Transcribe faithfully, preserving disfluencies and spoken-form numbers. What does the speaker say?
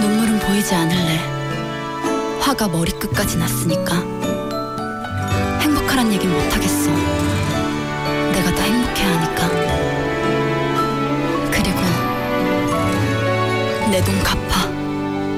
눈물은 보이지 않을래. 화가 머리끝까지 났으니까. 행복하란 얘긴 못하겠어. 내가 더 행복해야 하니까. 그리고 내 돈 갚아.